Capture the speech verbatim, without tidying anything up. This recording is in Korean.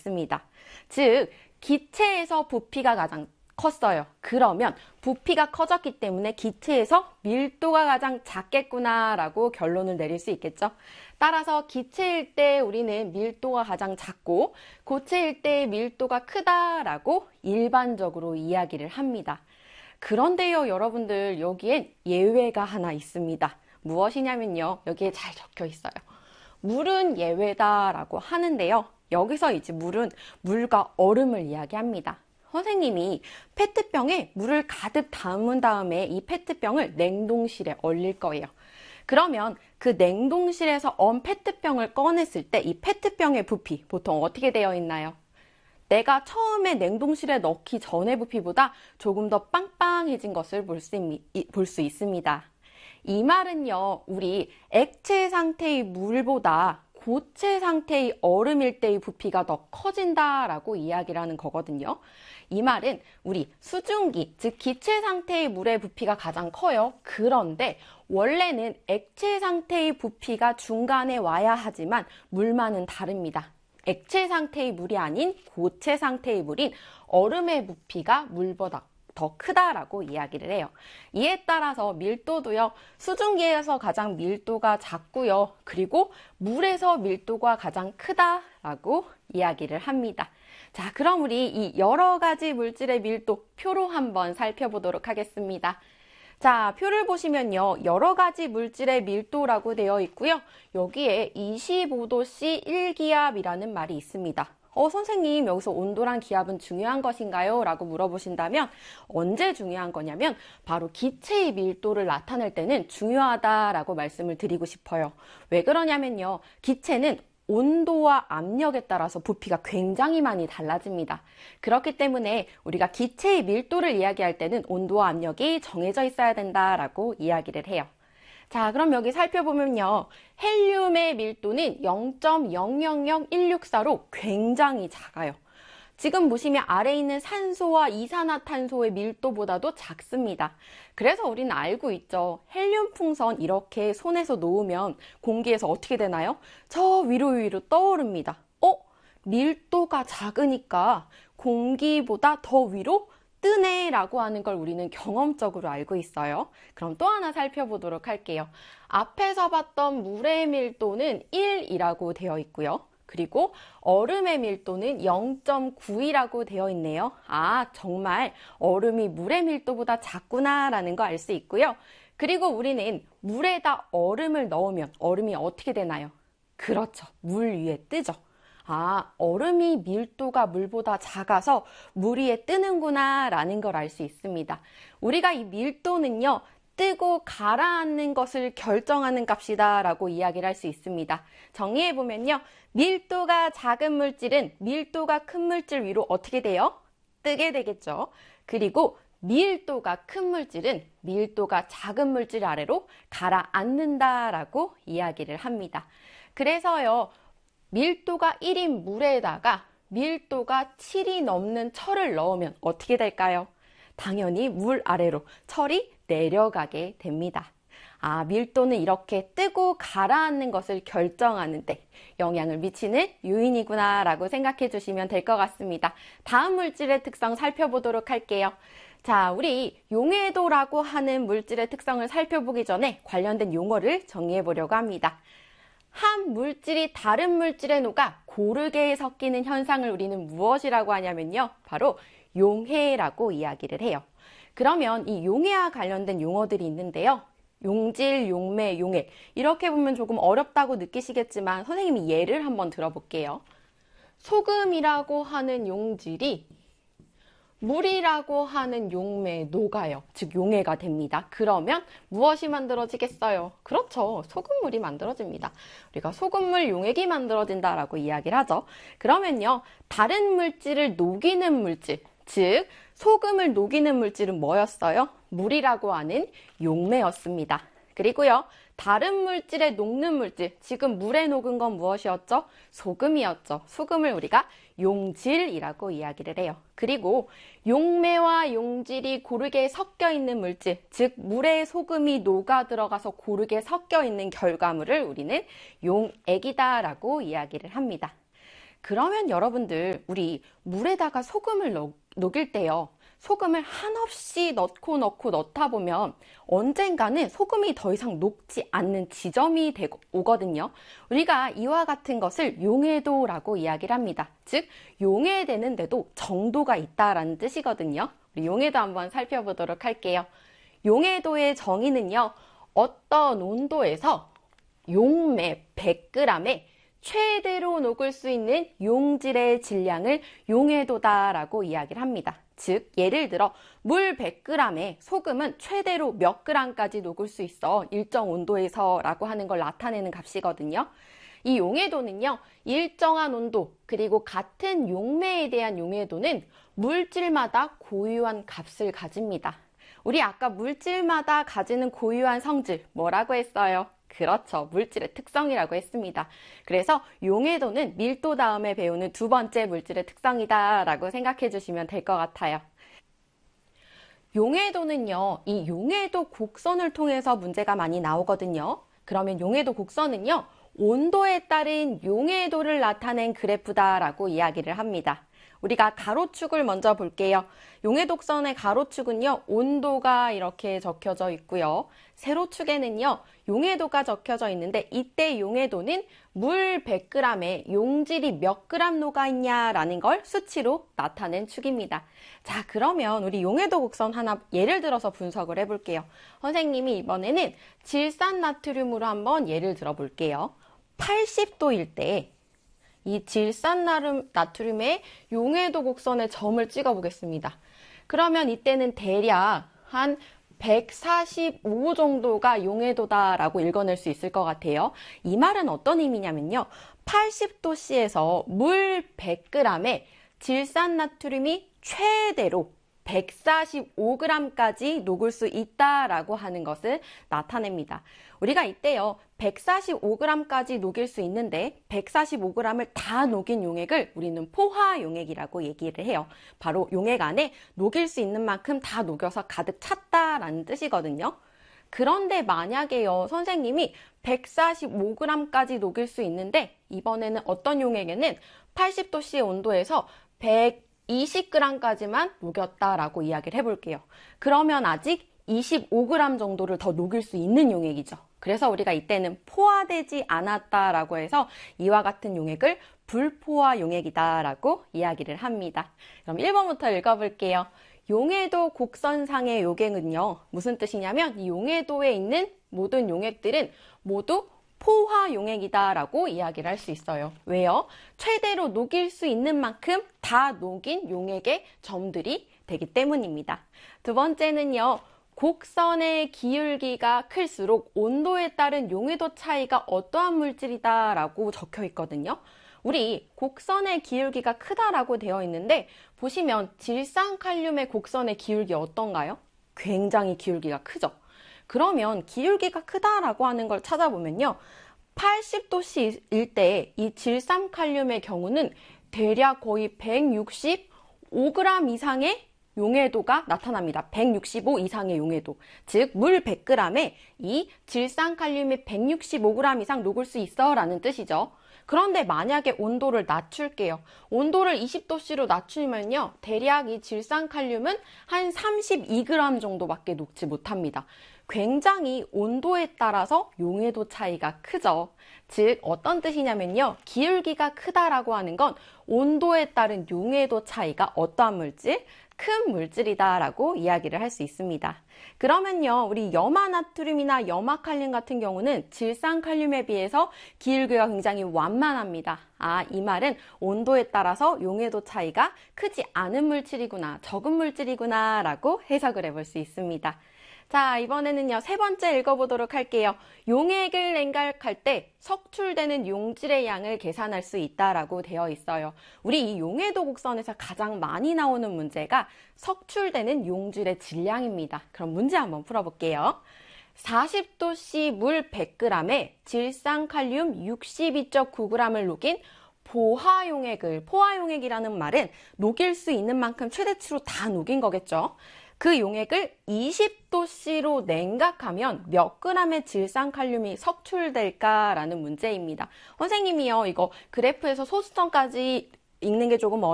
있습니다. 즉, 기체에서 부피가 가장 컸어요. 그러면 부피가 커졌기 때문에 기체에서 밀도가 가장 작겠구나 라고 결론을 내릴 수 있겠죠. 따라서 기체일 때 우리는 밀도가 가장 작고 고체일 때 밀도가 크다라고 일반적으로 이야기를 합니다. 그런데요, 여러분들, 여기엔 예외가 하나 있습니다. 무엇이냐면요, 여기에 잘 적혀 있어요. 물은 예외다라고 하는데요. 여기서 이제 물은 물과 얼음을 이야기합니다. 선생님이 페트병에 물을 가득 담은 다음에 이 페트병을 냉동실에 얼릴 거예요. 그러면 그 냉동실에서 언 페트병을 꺼냈을 때 이 페트병의 부피 보통 어떻게 되어 있나요? 내가 처음에 냉동실에 넣기 전의 부피보다 조금 더 빵빵해진 것을 볼 수, 볼 수 있습니다. 이 말은요, 우리 액체 상태의 물보다 고체 상태의 얼음일 때의 부피가 더 커진다라고 이야기를 하는 거거든요. 이 말은 우리 수증기, 즉 기체 상태의 물의 부피가 가장 커요. 그런데 원래는 액체 상태의 부피가 중간에 와야 하지만 물만은 다릅니다. 액체 상태의 물이 아닌 고체 상태의 물인 얼음의 부피가 물보다 더 크다라고 이야기를 해요. 이에 따라서 밀도도요, 수증기에서 가장 밀도가 작고요, 그리고 물에서 밀도가 가장 크다라고 이야기를 합니다. 자, 그럼 우리 이 여러 가지 물질의 밀도 표로 한번 살펴보도록 하겠습니다. 자, 표를 보시면요, 여러 가지 물질의 밀도라고 되어 있고요. 여기에 이십오 도씨 일 기압이라는 말이 있습니다. 어, 선생님, 여기서 온도랑 기압은 중요한 것인가요? 라고 물어보신다면 언제 중요한 거냐면 바로 기체의 밀도를 나타낼 때는 중요하다라고 말씀을 드리고 싶어요. 왜 그러냐면요, 기체는 온도와 압력에 따라서 부피가 굉장히 많이 달라집니다. 그렇기 때문에 우리가 기체의 밀도를 이야기할 때는 온도와 압력이 정해져 있어야 된다라고 이야기를 해요. 자, 그럼 여기 살펴보면요, 헬륨의 밀도는 영 점 영영영일육사로 굉장히 작아요. 지금 보시면 아래에 있는 산소와 이산화탄소의 밀도보다도 작습니다. 그래서 우리는 알고 있죠. 헬륨 풍선 이렇게 손에서 놓으면 공기에서 어떻게 되나요? 저 위로 위로 떠오릅니다. 어? 밀도가 작으니까 공기보다 더 위로 뜨네 라고 하는 걸 우리는 경험적으로 알고 있어요. 그럼 또 하나 살펴보도록 할게요. 앞에서 봤던 물의 밀도는 일이라고 되어 있고요. 그리고 얼음의 밀도는 영 점 구이라고 되어 있네요. 아, 정말 얼음이 물의 밀도보다 작구나 라는 거 알 수 있고요. 그리고 우리는 물에다 얼음을 넣으면 얼음이 어떻게 되나요? 그렇죠. 물 위에 뜨죠. 아, 얼음이 밀도가 물보다 작아서 물 위에 뜨는구나 라는 걸 알 수 있습니다. 우리가 이 밀도는요, 뜨고 가라앉는 것을 결정하는 값이다 라고 이야기를 할 수 있습니다. 정리해보면요, 밀도가 작은 물질은 밀도가 큰 물질 위로 어떻게 돼요? 뜨게 되겠죠. 그리고 밀도가 큰 물질은 밀도가 작은 물질 아래로 가라앉는다 라고 이야기를 합니다. 그래서요, 밀도가 일인 물에다가 밀도가 칠이 넘는 철을 넣으면 어떻게 될까요? 당연히 물 아래로 철이 내려가게 됩니다. 아, 밀도는 이렇게 뜨고 가라앉는 것을 결정하는데 영향을 미치는 요인이구나 라고 생각해 주시면 될 것 같습니다. 다음 물질의 특성 살펴보도록 할게요. 자, 우리 용해도라고 하는 물질의 특성을 살펴보기 전에 관련된 용어를 정리해 보려고 합니다. 한 물질이 다른 물질에 녹아 고르게 섞이는 현상을 우리는 무엇이라고 하냐면요, 바로 용해라고 이야기를 해요. 그러면 이 용해와 관련된 용어들이 있는데요, 용질, 용매, 용해, 이렇게 보면 조금 어렵다고 느끼시겠지만 선생님이 예를 한번 들어볼게요. 소금이라고 하는 용질이 물이라고 하는 용매에 녹아요. 즉 용해가 됩니다. 그러면 무엇이 만들어지겠어요? 그렇죠. 소금물이 만들어집니다. 우리가 소금물 용액이 만들어진다라고 이야기를 하죠. 그러면요, 다른 물질을 녹이는 물질, 즉 소금을 녹이는 물질은 뭐였어요? 물이라고 하는 용매였습니다. 그리고요, 다른 물질에 녹는 물질, 지금 물에 녹은 건 무엇이었죠? 소금이었죠. 소금을 우리가 용질이라고 이야기를 해요. 그리고 용매와 용질이 고르게 섞여 있는 물질, 즉 물에 소금이 녹아 들어가서 고르게 섞여 있는 결과물을 우리는 용액이다라고 이야기를 합니다. 그러면 여러분들 우리 물에다가 소금을 넣, 녹일 때요. 소금을 한없이 넣고 넣고 넣다 보면 언젠가는 소금이 더 이상 녹지 않는 지점이 되고 오거든요. 우리가 이와 같은 것을 용해도라고 이야기를 합니다. 즉 용해되는데도 정도가 있다라는 뜻이거든요. 우리 용해도 한번 살펴보도록 할게요. 용해도의 정의는요. 어떤 온도에서 용매 백 그램에 최대로 녹을 수 있는 용질의 질량을 용해도다라고 이야기를 합니다. 즉 예를 들어 물 백 그램에 소금은 최대로 몇 그램까지 녹을 수 있어 일정 온도에서 라고 하는 걸 나타내는 값이거든요. 이 용해도는요. 일정한 온도 그리고 같은 용매에 대한 용해도는 물질마다 고유한 값을 가집니다. 우리 아까 물질마다 가지는 고유한 성질 뭐라고 했어요? 그렇죠. 물질의 특성이라고 했습니다. 그래서 용해도는 밀도 다음에 배우는 두 번째 물질의 특성이다 라고 생각해 주시면 될 것 같아요. 용해도는요. 이 용해도 곡선을 통해서 문제가 많이 나오거든요. 그러면 용해도 곡선은요. 온도에 따른 용해도를 나타낸 그래프다라고 이야기를 합니다. 우리가 가로축을 먼저 볼게요. 용해독선의 가로축은요. 온도가 이렇게 적혀져 있고요. 세로축에는요. 용해도가 적혀져 있는데 이때 용해도는 물 백 그램에 용질이 몇 그램 녹아있냐라는 걸 수치로 나타낸 축입니다. 자, 그러면 우리 용해도 곡선 하나 예를 들어서 분석을 해볼게요. 선생님이 이번에는 질산나트륨으로 한번 예를 들어 볼게요. 팔십 도일 때 이 질산나트륨의 용해도 곡선의 점을 찍어 보겠습니다. 그러면 이때는 대략 한 백사십오 정도가 용해도다라고 읽어낼 수 있을 것 같아요. 이 말은 어떤 의미냐면요. 팔십 도씨에서 물 백 그램에 질산나트륨이 최대로 백사십오 그램까지 녹을 수 있다라고 하는 것을 나타냅니다. 우리가 이때요. 백사십오 그램까지 녹일 수 있는데 백사십오 그램을 다 녹인 용액을 우리는 포화용액이라고 얘기를 해요. 바로 용액 안에 녹일 수 있는 만큼 다 녹여서 가득 찼다라는 뜻이거든요. 그런데 만약에요. 선생님이 백사십오 그램까지 녹일 수 있는데 이번에는 어떤 용액에는 팔십 도씨의 온도에서 백이십 그램까지만 녹였다라고 이야기를 해볼게요. 그러면 아직 이십오 그램 정도를 더 녹일 수 있는 용액이죠. 그래서 우리가 이때는 포화되지 않았다라고 해서 이와 같은 용액을 불포화 용액이다라고 이야기를 합니다. 그럼 일 번부터 읽어볼게요. 용해도 곡선상의 용액은요. 무슨 뜻이냐면 이 용해도에 있는 모든 용액들은 모두 포화 용액이다라고 이야기를 할 수 있어요. 왜요? 최대로 녹일 수 있는 만큼 다 녹인 용액의 점들이 되기 때문입니다. 두 번째는요. 곡선의 기울기가 클수록 온도에 따른 용해도 차이가 어떠한 물질이다 라고 적혀 있거든요. 우리 곡선의 기울기가 크다라고 되어 있는데 보시면 질산칼륨의 곡선의 기울기 어떤가요? 굉장히 기울기가 크죠. 그러면 기울기가 크다라고 하는 걸 찾아보면요. 팔십 도씨일 때 이 질산칼륨의 경우는 대략 거의 백육십오 그램 이상의 용해도가 나타납니다. 백육십오 이상의 용해도. 즉, 물 백 그램에 이 질산칼륨이 백육십오 그램 이상 녹을 수 있어 라는 뜻이죠. 그런데 만약에 온도를 낮출게요. 온도를 이십 도씨로 낮추면요. 대략 이 질산칼륨은 한 삼십이 그램 정도밖에 녹지 못합니다. 굉장히 온도에 따라서 용해도 차이가 크죠. 즉 어떤 뜻이냐면요. 기울기가 크다라고 하는 건 온도에 따른 용해도 차이가 어떠한 물질? 큰 물질이다라고 이야기를 할 수 있습니다. 그러면요. 우리 염화나트륨이나 염화칼륨 같은 경우는 질산칼륨에 비해서 기울기가 굉장히 완만합니다. 아, 이 말은 온도에 따라서 용해도 차이가 크지 않은 물질이구나, 적은 물질이구나 라고 해석을 해볼 수 있습니다. 자, 이번에는요. 세 번째 읽어보도록 할게요. 용액을 냉각할 때 석출되는 용질의 양을 계산할 수 있다라고 되어 있어요. 우리 이 용해도 곡선에서 가장 많이 나오는 문제가 석출되는 용질의 질량입니다. 그럼 문제 한번 풀어볼게요. 사십 도씨 물 백 그램에 질산칼륨 육십이 점 구 그램을 녹인 포화용액을, 포화용액이라는 말은 녹일 수 있는 만큼 최대치로 다 녹인 거겠죠. 그 용액을 이십 도씨로 냉각하면 몇 g의 질산칼륨이 석출될까라는 문제입니다. 선생님이요, 이거 그래프에서 소수점까지 읽는 게 조금